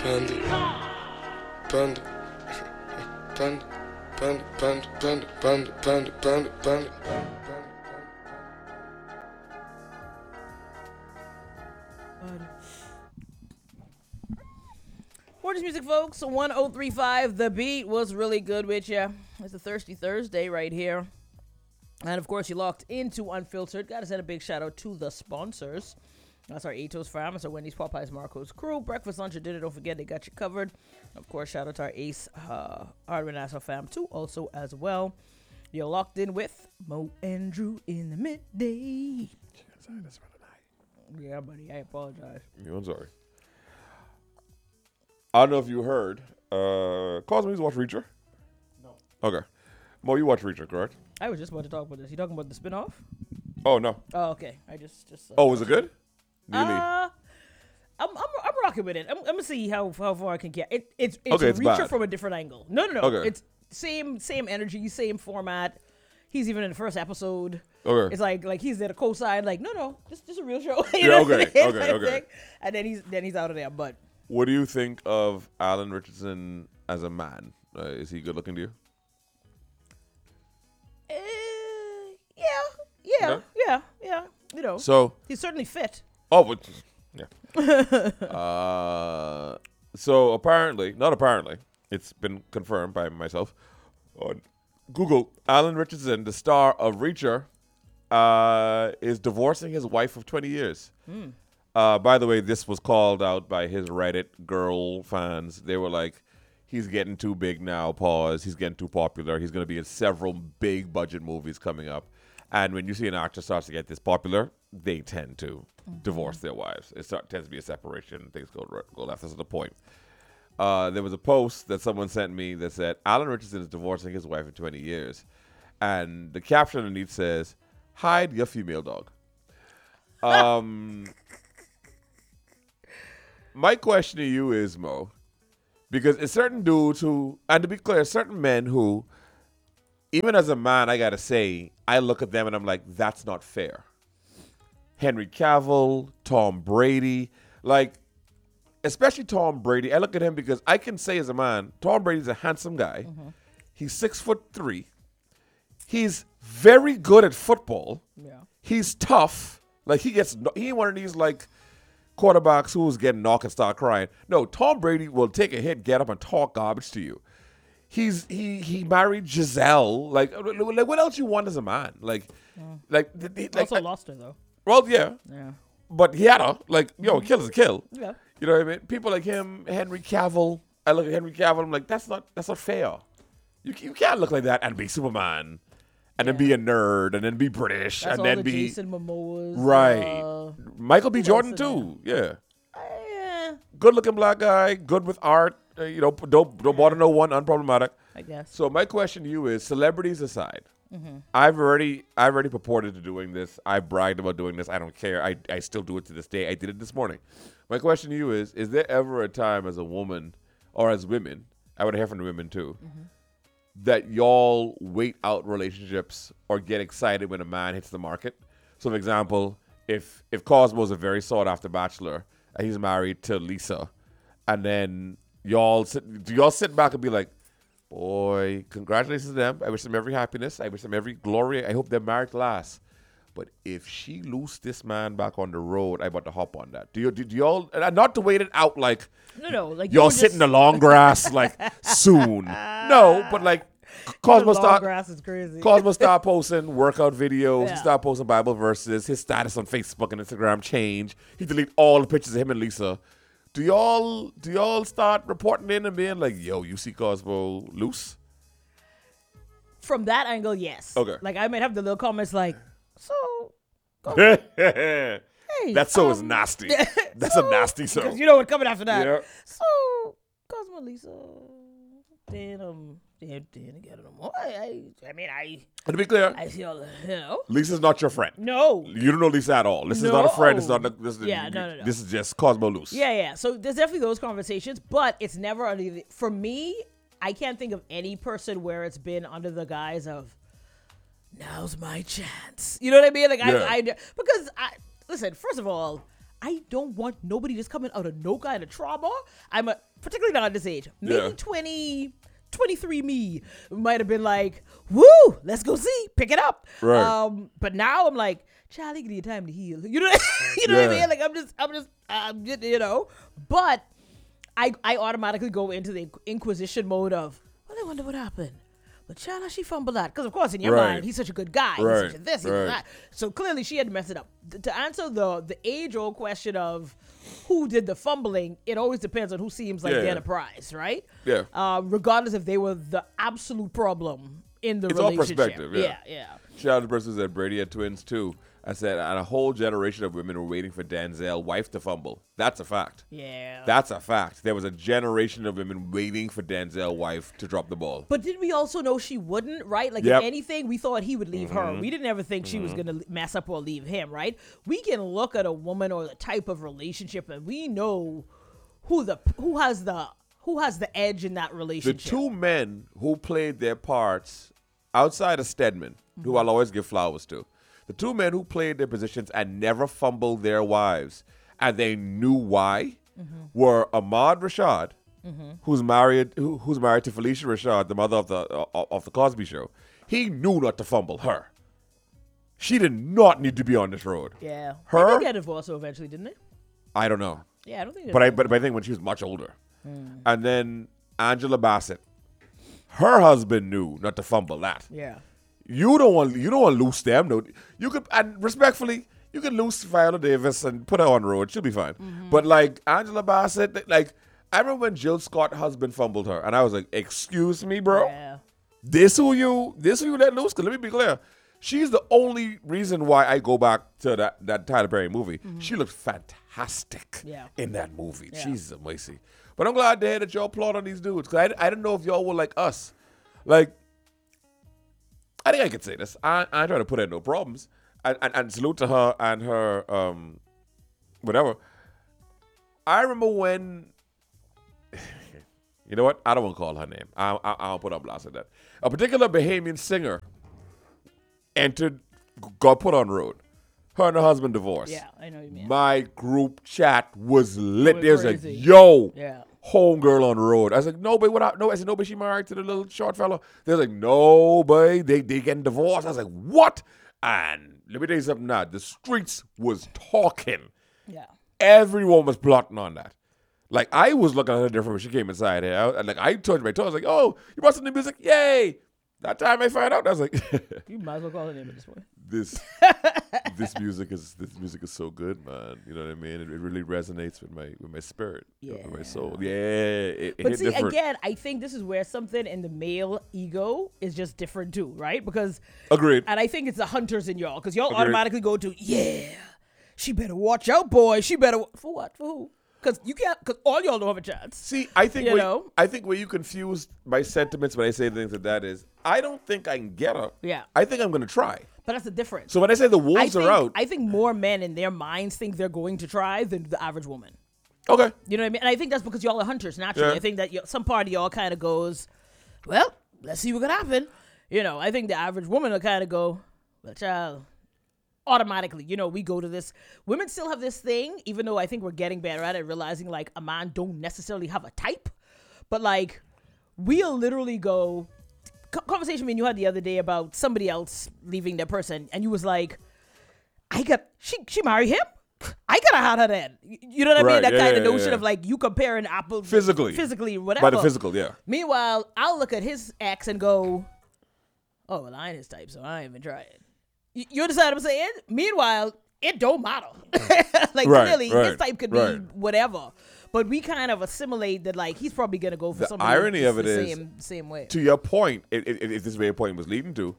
Panda, panda, panda, panda, panda, panda, panda, panda, panda, panda. Morning's music, folks. 1035. The beat was really good with you. It's a Thirsty Thursday right here. And of course, you locked into Unfiltered. Gotta send a big shout out to the sponsors. That's our Atos Farm, so Wendy's, Popeyes, Marco's crew. Breakfast, lunch, or dinner, don't forget they got you covered. Of course, shout out to our Ace Hardware Nassau fam too, also as well. You're locked in with Mo and Drew in the midday. Yeah, buddy, I apologize. I'm sorry. I don't know if you heard. Cosmo, you watch Reacher? No. Okay. Mo, you watch Reacher, correct? I was just about to talk about this. You talking about the spinoff? Oh, no. Oh, okay. I just. Oh, was it good? Really? I'm rocking with it. I'm gonna see how far I can get. It's Okay, it's Reacher bad. from a different angle. No. Okay. It's same energy, same format. He's even in the first episode. Okay. It's like he's there to co-sign. Like no, just a real show. Yeah, okay. Thing. And then he's out of there. But What do you think of Alan Richardson as a man? Is he good looking to you? yeah. You know, So, he's certainly fit. but yeah. So apparently, not apparently, it's been confirmed by myself on Google. Alan Richardson, the star of Reacher, is divorcing his wife of 20 years. By the way, this was called out by his Reddit girl fans. They were like, he's getting too big now, pause. He's getting too popular. He's going to be in several big budget movies coming up. And when you see an actor starts to get this popular, they tend to divorce their wives. Tends to be a separation. Things go left. That's the point. There was a post that someone sent me that said, Alan Richardson is divorcing his wife of 20 years. And the caption underneath says, hide your female dog. My question to you is, Mo, because it's certain dudes who, and to be clear, certain men who, even as a man, I got to say, I look at them and I'm like, that's not fair. Henry Cavill, Tom Brady, like, especially Tom Brady. I look at him because I can say as a man, Tom Brady's a handsome guy. He's 6'3". He's very good at football. Yeah. He's tough. Like, he ain't one of these, like, quarterbacks who's getting knocked and start crying. No, Tom Brady will take a hit, get up, and talk garbage to you. He married Giselle. Like what else you want as a man? Also lost her though. Well, yeah. Yeah. But he had her. Like, a kill is a kill. Yeah. You know what I mean? People like him, Henry Cavill. I look at Henry Cavill. I'm like, that's not fair. You can't look like that and be Superman, and then be a nerd, and then be British, That's and all then the be Jason Momoas. right. Michael B. who Jordan else in too. Yeah. Yeah. Good looking black guy, good with art. Don't bother no one, unproblematic. I guess. So my question to you is, celebrities aside, I've already purported to doing this. I bragged about doing this. I don't care. I still do it to this day. I did it this morning. My question to you is there ever a time as a woman or as women, I would hear from the women too, that y'all wait out relationships or get excited when a man hits the market? So for example, if Cosmo's a very sought after bachelor and he's married to Lisa, and then do y'all sit back and be like, boy, congratulations to them. I wish them every happiness. I wish them every glory. I hope their marriage lasts. But if she loose this man back on the road, I about to hop on that. Do y'all, and not to wait it out like, No, like y'all sit in the long grass like soon. No, but like Cosmo start grass is crazy. Cosmo start posting workout videos. Yeah. He start posting Bible verses. His status on Facebook and Instagram change. He delete all the pictures of him and Lisa. Do y'all start reporting in and being like, yo, you see Cosmo loose? From that angle, yes. Okay. Like I might have the little comments like, so. Hey, That so is nasty. That's a nasty so. Because you know what coming after that. Yeah. So, Cosmo, Lisa, then together no more. I mean, And to be clear, I see all the Lisa's not your friend. No. You don't know Lisa at all. This is not a friend. It's No. not. This No. This is just Cosmo loose. Yeah. So there's definitely those conversations, but it's never under for me. I can't think of any person where it's been under the guise of now's my chance. You know what I mean? Like Yeah. because listen. First of all, I don't want nobody just coming out of no kind of trauma. Particularly not at this age. Maybe 23 me might have been like, woo, let's go see, pick it up. Right. But now I'm like, Charlie, give you time to heal. You know, you know what I mean? Like I'm just, you know. But I automatically go into the inquisition mode of, well, I wonder what happened. But Charlie, she fumbled that. Because, of course, in your mind, he's such a good guy. Right. He's such a this, he's that. So clearly she had to mess it up. To answer the age-old question of who did the fumbling, it always depends on who seems like they're the prize, right? Yeah. Regardless if they were the absolute problem in the It's all relationship. perspective, yeah. Yeah. Shout out to the person who said Brady had twins too. I said, and a whole generation of women were waiting for Denzel's wife to fumble. That's a fact. Yeah. That's a fact. There was a generation of women waiting for Denzel's wife to drop the ball. But didn't we also know she wouldn't, right? Like, Yep. if anything, we thought he would leave her. We didn't ever think she was going to mess up or leave him, right? We can look at a woman or the type of relationship, and we know who has the edge in that The relationship. two men who played their parts outside of Stedman, who I'll always give flowers to, the two men who played their positions and never fumbled their wives, and they knew why, were Ahmad Rashad, who's married to Felicia Rashad, the mother of the Cosby Show. He knew not to fumble her. She did not need to be on this road. Yeah. Her? They did get divorced eventually, didn't they? I don't know, Yeah, I don't think they but I did. think when she was much older, and then Angela Bassett, her husband knew not to fumble that. Yeah. You don't want to lose them. No, you could, and respectfully, you can lose Viola Davis and put her on the road. She'll be fine. But like Angela Bassett, like I remember when Jill Scott's husband fumbled her, and I was like, "Excuse me, bro, Yeah. this who you let loose?" Because let me be clear, she's the only reason why I go back to that Tyler Perry movie. She looked fantastic in that movie. Yeah. Jesus amazing. But I'm glad to hear that y'all applaud on these dudes, because I didn't know if y'all were like us, like. I think I could say this. I try to put in no problems. And salute to her and her, whatever. I remember when, you know what? I don't want to call her name. I'll put up blast at that. A particular Bahamian singer got put on the road. Her and her husband divorced. Yeah, I know what you mean. My group chat was lit. It There's was like, crazy. yo. Yeah. Homegirl on the road. I was like, no, babe, what up? No, I said, no, but she married to the little short fellow. They're like, no, babe, they getting divorced. I was like, what? And let me tell you something now. The streets was talking. Yeah. Everyone was plotting on that. Like, I was looking at her different when she came inside here. And like, I touched my toe. I was like, oh, you brought some new music? Yay. That time I found out, I was like, You might as well call her name at this point. this music is so good, man. You know what I mean? It really resonates with my spirit, with my soul. Yeah, it But hit see, different. again, I think this is where something in the male ego is just different too, right? Because, Agreed. and I think it's the hunters in y'all, because y'all Agreed. automatically go to, yeah, she better watch out, boy. She better, for what? For who? Because you can't, because all y'all don't have a chance. See, I think You I think where you confuse my sentiments when I say things like that is, I don't think I can get her. Yeah. I think I'm gonna try. But that's the difference. So when I say the wolves are out, I think more men in their minds think they're going to try than the average woman. okay. You know what I mean? And I think that's because y'all are hunters naturally. Yeah. I think that some part of y'all kind of goes, well, let's see what could happen. You know, I think the average woman will kind of go, well, child, automatically, you know, we go to this. Women still have this thing, even though I think we're getting better at it, realizing like a man don't necessarily have a type. But like, we'll literally go, conversation me and you had the other day about somebody else leaving their person, and you was like, she married him? I gotta have her then. You know what I mean? Right, That yeah, kind of yeah, notion yeah. of like you comparing apples Physically, whatever. by the physical, yeah. Meanwhile, I'll look at his ex and go, oh, well, I ain't his type, so I ain't even try it. You understand what I'm saying? Meanwhile, it don't matter. Like, Right, clearly, right, his type could be right. whatever. But we kind of assimilate that, like, he's probably going to go for The somebody irony that's of it the is, same way. To your point, if this is where your point was leading to,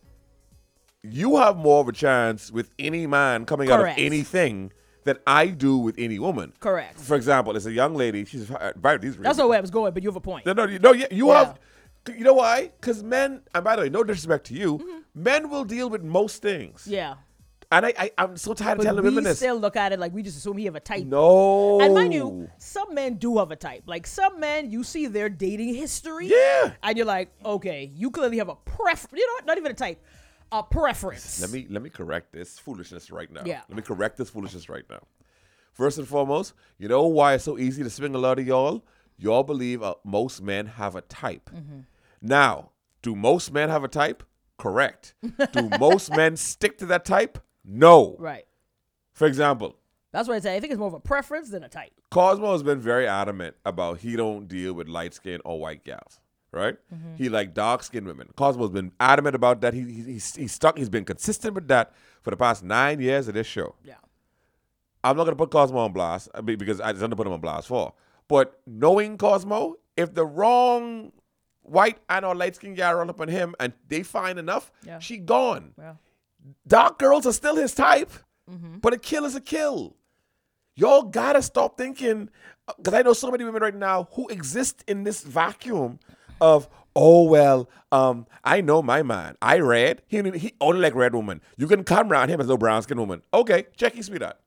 you have more of a chance with any man coming out of Correct. anything than I do with any woman. Correct. For example, there's a young lady. She's very. That's not where I was going, but you have a point. No, you Yeah. have. You know why? Because men, and by the way, no disrespect to you, men will deal with most things. Yeah. And I'm so tired of But telling we women this. still look at it like we just assume he have a type. No. And mind you, some men do have a type. Like some men, you see their dating history. Yeah. And you're like, okay, you clearly have a preference. You know what? Not even a type. A preference. Let me correct this foolishness right now. Yeah. Let me correct this foolishness right now. First and foremost, you know why it's so easy to swing a lot of y'all? Y'all believe most men have a type. Now, do most men have a type? Correct. Do most men stick to that type? No. Right. For example, That's why I say I think it's more of a preference than a type. Cosmo has been very adamant about he don't deal with light skin or white gals, right? He like dark skinned women. Cosmo's been adamant about that. He's stuck. He's been consistent with that for the past 9 years of this show. Yeah. I'm not gonna put Cosmo on blast because I just to put him on blast for. But knowing Cosmo, if the wrong white and or light skinned gal run up on him and they find enough, Yeah. she gone. Yeah. Dark girls are still his type, but a kill is a kill. Y'all gotta stop thinking, because I know so many women right now who exist in this vacuum of, oh, well, I know my man. I read. He only like red woman. You can come around him as a brown skin woman. Okay, check his sweetheart.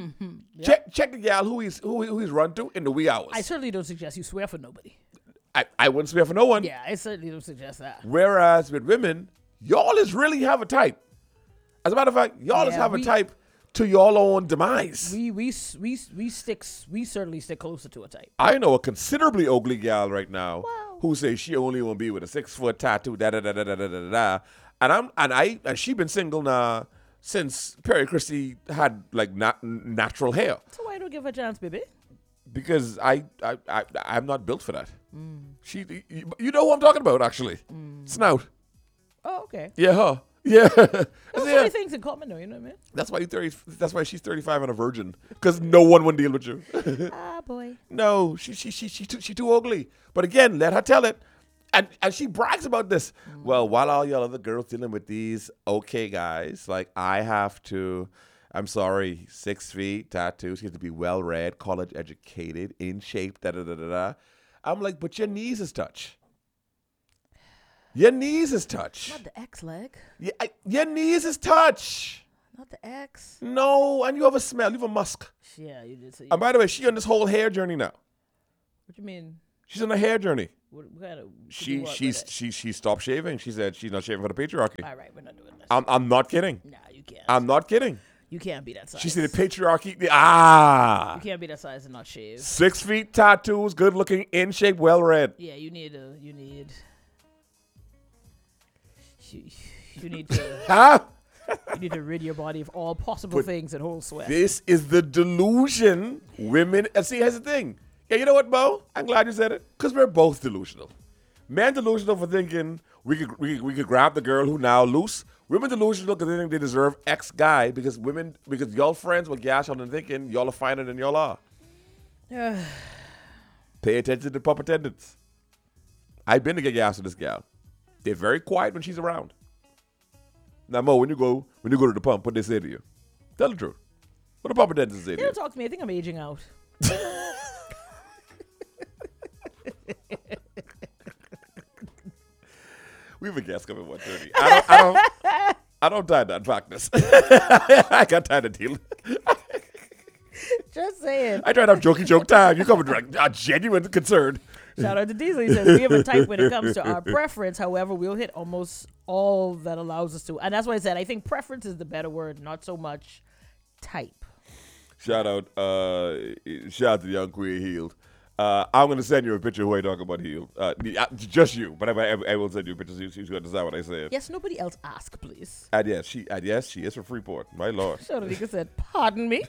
Check the gal who he's run to in the wee hours. I certainly don't suggest you swear for nobody. I wouldn't swear for no one. Yeah, I certainly don't suggest that. Whereas with women, y'all is really have a type. As a matter of fact, y'all is have a type to y'all own demise. We certainly stick closer to a type. I know a considerably ugly gal right now Wow. who says she only want to be with a 6 foot tattoo, da da da da da da da da. And she been single now since Perry Christie had like natural hair, So why don't give her a chance, baby? because I'm not built for that. She, you know who I'm talking about actually, Snout. Oh, okay. Yeah, her. Yeah. There's so Yeah. many things in common, though. You know what I mean? That's why That's why she's 35 and a virgin, because no one would deal with you. Ah, boy. No, she too ugly. But again, let her tell it. And she brags about this. Well, while all y'all other girls dealing with these okay guys, like I have to, I'm sorry, 6 feet, tattoos, he has to be well read, college educated, in shape, da da da da da. I'm like, but your knees is touch. Your knees is touch. Not the X leg. Your knees is touch. Not the X. No, and you have a smell, you have a musk. Yeah, you did say. And by the way, she on this whole hair journey now. What you mean? She's on a hair journey. What kind of? She stopped shaving. She said she's not shaving for the patriarchy. All right, we're not doing this. I'm not kidding. Nah, you can't. I'm not kidding. You can't be that size. She said the patriarchy. Ah, You can't be that size and not shave. 6 feet tattoos, good looking, in shape, well read. Yeah, you need. You need to. Huh? You need to rid your body of all possible things and hold sweat. This is the delusion women. And see, here's the thing. Yeah, you know what, Bo? I'm glad you said it, because we're both delusional. Men delusional for thinking we could grab the girl who now loose. Women delusional because they think they deserve X guy because y'all friends with Gash on and thinking y'all are finer than y'all are. Pay attention to pup attendants. I've been to get gas with this gal. They're very quiet when she's around. Now, Mo, when you go to the pump, what they say to you? Tell the truth. What the pump attendants say They to you? don't talk to me. I think I'm aging out. We have a guest coming at 1:30. I don't tie that practice. I got tired of dealing. Just saying. I try to have jokey joke time. You come with like a genuine concern. Shout out to Diesel. He says we have a type when it comes to our preference. However, we'll hit almost all that allows us to. And that's why I said I think preference is the better word, not so much type. Shout out to the young queer healed. I'm gonna send you a picture of who I talk about healed. Just you, but I will send you a picture. So she's gonna decide what I said. Yes, nobody else ask, please. And yes, she is from Freeport. My lord. Shout out to said, pardon me.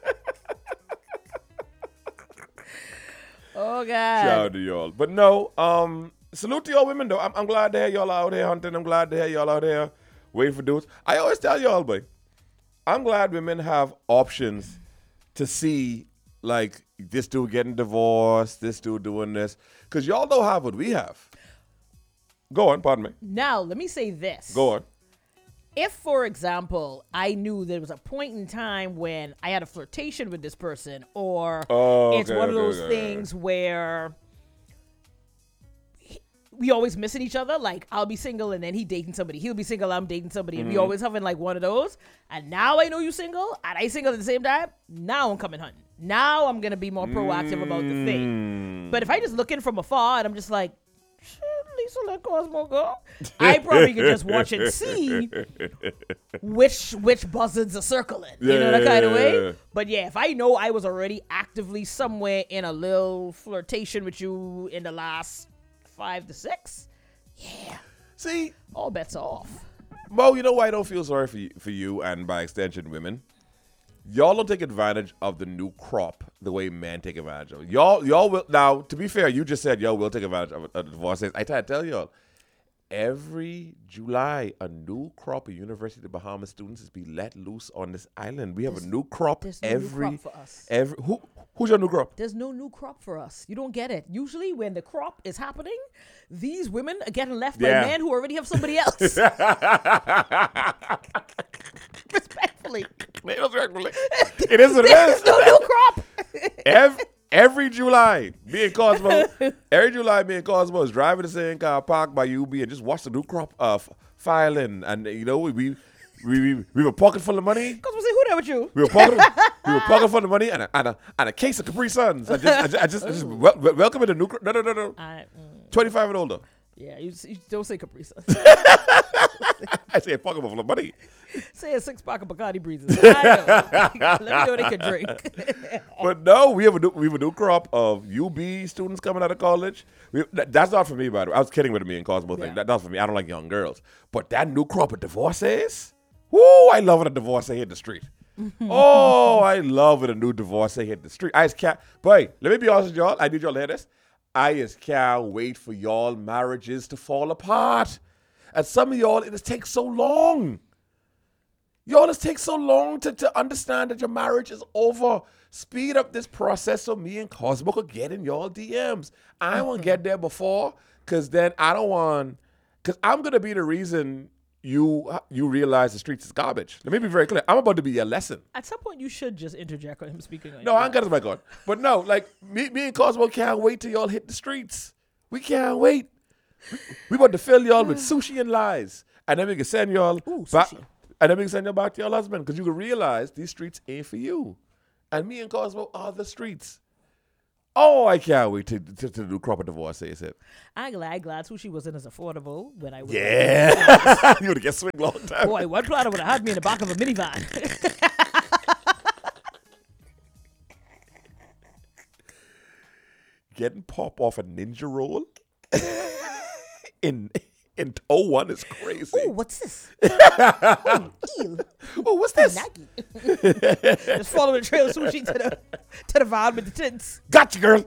Oh God. Shout out to y'all. But no, salute to y'all women though. I'm glad to hear y'all out here hunting. I'm glad to hear y'all out here waiting for dudes. I always tell y'all, boy, I'm glad women have options to see like this dude getting divorced, this dude doing this, because y'all don't have what we have. Go on, pardon me. Now, let me say this. Go on. If, for example, I knew there was a point in time when I had a flirtation with this person, or it's one of those things where we always missing each other, like I'll be single and then he dating somebody, he'll be single, I'm dating somebody, and we always having like one of those, and now I know you single and I single at the same time, now I'm coming hunting. Now I'm going to be more proactive about the thing. But if I just look in from afar and I'm just like, surely so let Cosmo go. I probably could just watch and see which buzzards are circling. You know, that kind of way. But yeah, if I know I was already actively somewhere in a little flirtation with you in the last 5 to 6, yeah. See, all bets are off. Mo, you know why I don't feel sorry for you and by extension women? Y'all don't take advantage of the new crop the way men take advantage of it. Y'all will, now, to be fair, you just said y'all will take advantage of divorces. I tell y'all, every July, a new crop of University of the Bahamas students is being let loose on this island. We have a new crop there's no new crop for us. Who's your new crop? There's no new crop for us. You don't get it. Usually when the crop is happening, these women are getting left by men who already have somebody else. Respectfully. It is what it is. There's no new crop. Every July, me and Cosmo is driving the same car, parked by UB, and just watch the new crop filing. And you know, we were pocket full of money. Cosmo say, who there with you? We were pocket full of money and a case of Capri Suns. I just welcome in the new crop. No. 25 and older. Yeah, you don't say Capri Suns. I say a pocket full of money. Say a 6-pack of Bacardi Breezes. Let me know what they can drink. But no, we have a new crop of UB students coming out of college. That's not for me, by the way. I was kidding with me and Cosmo thing. That's for me. I don't like young girls. But that new crop of divorcees, whoo, I love when a divorcee hit the street. Oh, I love when a new divorcee hit the street. I just can't. Boy, let me be honest with y'all. I need y'all to hear this. I just can't wait for y'all marriages to fall apart. And some of y'all, it just takes so long. Y'all, it takes so long to understand that your marriage is over. Speed up this process so me and Cosmo could get in y'all DMs. I want to get there before, because then I don't want, because I'm going to be the reason you realize the streets is garbage. Let me be very clear. I'm about to be your lesson. At some point, you should just interject on him speaking on No, I ain't got his mic on. But no, like, me and Cosmo can't wait till y'all hit the streets. We can't wait. We about to fill y'all with sushi and lies. And then we can send y'all back. And then we can send y'all back to your husband. Because you can realize these streets ain't for you. And me and Cosmo are the streets. Oh, I can't wait to do crop of divorce, say it. I'm glad sushi wasn't as affordable when I was. Yeah. You would have get swing long time. Boy, one platter would have had me in the back of a minivan. Getting pop off a ninja roll in 01 is crazy. Oh, what's this? Oh, what's this? Just following the trail of sushi to the van with the tints. Gotcha, girl.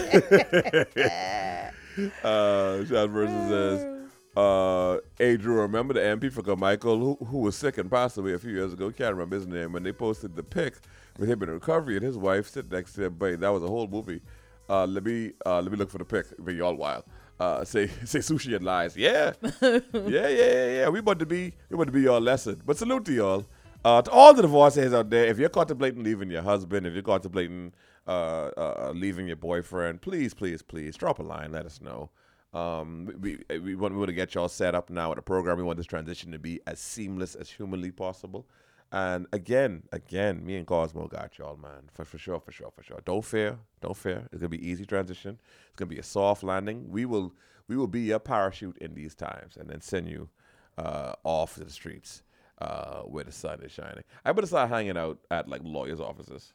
Sean Versus says, Adrian, remember the MP for Carmichael who was sick and passed away a few years ago? Can't remember his name. When they posted the pic with him in recovery and his wife sitting next to him, but that was a whole movie. Let me look for the pic. It'll be all wild. Say sushi and lies. Yeah. Yeah. We about to be your lesson. But salute to y'all. To all the divorcees out there, if you're contemplating leaving your husband, if you're contemplating leaving your boyfriend, please drop a line. Let us know. We want to get y'all set up now with a program. We want this transition to be as seamless as humanly possible. And again, me and Cosmo got y'all, man. For sure. Don't fear. It's gonna be easy transition. It's gonna be a soft landing. We will be your parachute in these times, and then send you off to the streets where the sun is shining. I better start hanging out at like lawyers' offices.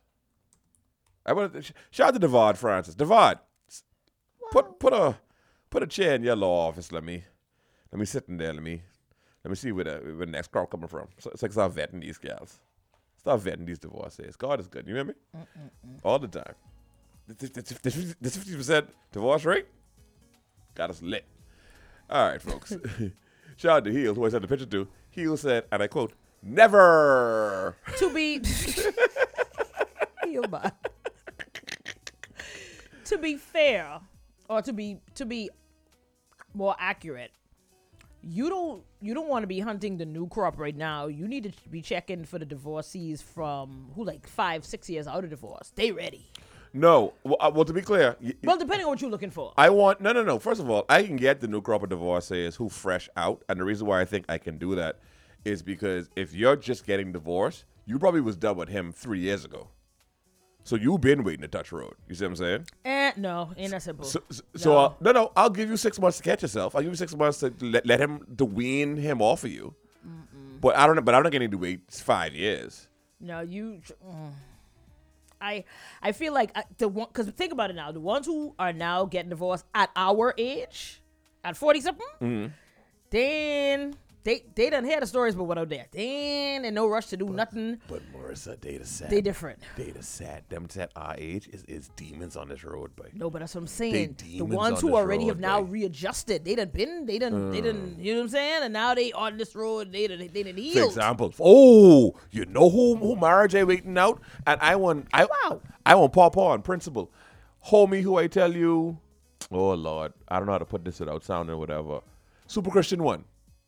Shout out to Devard Francis. Devard, put a chair in your law office. Let me sit in there. Let me see where the next crowd coming from. So it's like start vetting these gals. Start vetting these divorcees. God is good. You hear me? All the time. This 50% divorce rate got us lit. All right, folks. Shout out to Heels, who I sent the picture to. Heels said, and I quote, never. To be to be fair, or to be more accurate, you don't want to be hunting the new crop right now. You need to be checking for the divorcees from who like 5-6 years out of divorce. They ready. No. Well, to be clear. Well, depending on what you're looking for. I want, no. First of all, I can get the new crop of divorcees who fresh out. And the reason why I think I can do that is because if you're just getting divorced, you probably was done with him 3 years ago. So you've been waiting to touch road. You see what I'm saying? No, ain't that simple. No. I'll give you 6 months to catch yourself. I'll give you 6 months to let him to wean him off of you. But I'm not going to need to wait 5 years. No, I feel like because think about it now, the ones who are now getting divorced at our age, at 40 something, then they done hear the stories, but what out there, then in no rush to do nothing. But Marissa, they sad. They different. They sad. Them at our age is demons on this road, boy. No, but that's what I'm saying. The demons ones on who this already road, have now boy. readjusted, they done, you know what I'm saying? And now they on this road, they done For healed. example, you know who marriage I waiting out, and I want Pawpaw on principle, homie who I tell you, oh Lord, I don't know how to put this without sounding whatever. Super Christian 1.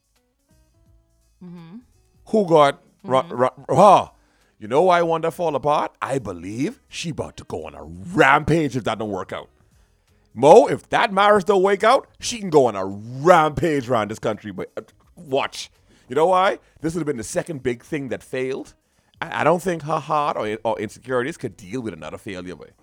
Who got you know why I want to fall apart? I believe she about to go on a rampage if that don't work out. Mo, if that marriage don't work out, she can go on a rampage around this country. But watch. You know why? This would have been the second big thing that failed. I don't think her heart or insecurities could deal with another failure. Boy.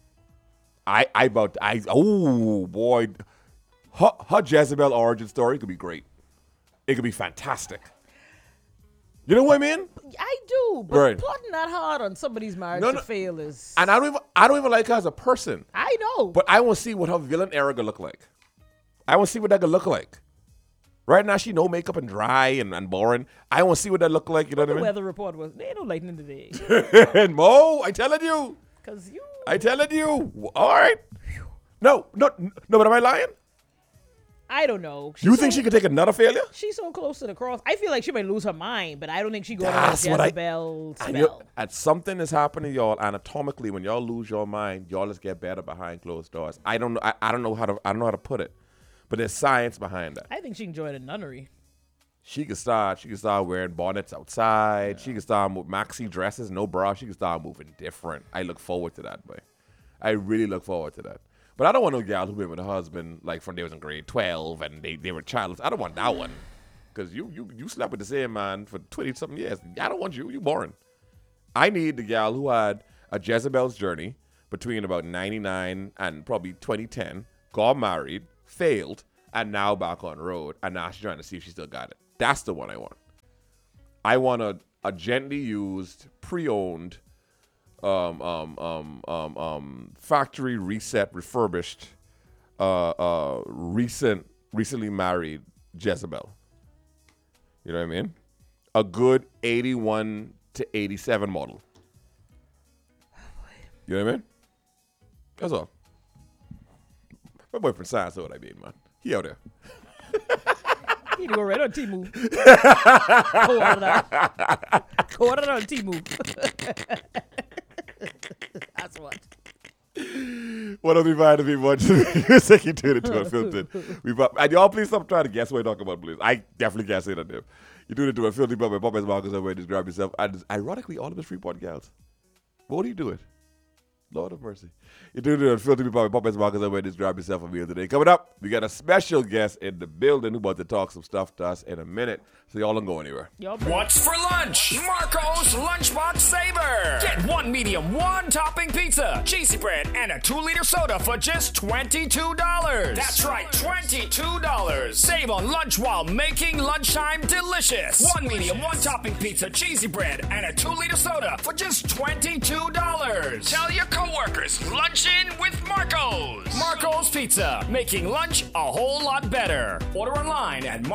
Oh boy, her Jezebel origin story could be great. It could be fantastic. You know what I mean? I do, but Right. plotting that hard on somebody's marriage to fail is. And I don't even like her as a person. I know. But I want to see what her villain era gonna look like. I want to see what that gonna look like. Right now, she no makeup and dry and boring. I want to see what that look like. You know what I the mean? weather report was, there ain't no lightning today. And Mo, I telling you. I telling you. All right. No, but am I lying? I don't know. You think she could take another failure? She's so close to the cross. I feel like she might lose her mind, but I don't think she goes on a That's what Jezebel And spell. at something is happening, y'all. Anatomically, when y'all lose your mind, y'all just get better behind closed doors. I don't know how to put it, but there's science behind that. I think she can join a nunnery. She can start wearing bonnets outside. Yeah. She can start maxi dresses, no bra. She can start moving different. I look forward to that, boy. I really look forward to that. But I don't want no gal who been with a husband like from they was in grade 12 and they were childless. I don't want that one. Because you slept with the same man for 20-something years. I don't want you. You boring. I need the gal who had a Jezebel's journey between about 99 and probably 2010, got married, failed, and now back on road. And now she's trying to see if she still got it. That's the one I want. I want a gently used, pre-owned, factory reset, refurbished, recently married Jezebel. You know what I mean? A good 81 to 87 model. You know what I mean? That's all. My boyfriend Science know what I mean, man. He out there. You need to go right on T-Move. Go on T-Move. That's what. What else we find to be watching? You're taking to it to Unfiltered. And y'all please stop trying to guess what I talk about, please. I definitely can't say that there. You do it to Unfiltered by Pop as Marcus over. Just grab yourself. And ironically, all of us Freeport gals. What do you do it? Lord of mercy. You do it Unfiltered by Pop as Marcus over. Just grab yourself a meal today. Coming up, we got a special guest in the building who about to talk some stuff to us in a minute. So y'all don't go anywhere. What's for lunch? Marco's Lunchbox Saver. Get one medium, one topping pizza, cheesy bread, and a 2-liter soda for just $22. That's right, $22. Save on lunch while making lunchtime delicious. One medium, one topping pizza, cheesy bread, and a 2-liter soda for just $22. Tell your coworkers, lunch in with Marco's. Marco's Pizza, making lunch a whole lot better. Order online at